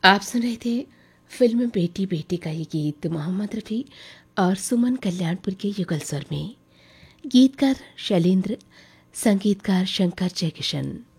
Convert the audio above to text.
आप सुन रहे थे फिल्म बेटी बेटी का ये गीत मोहम्मद रफ़ी और सुमन कल्याणपुर के युगल स्वर में। गीतकार शैलेंद्र, संगीतकार शंकर जयकिशन।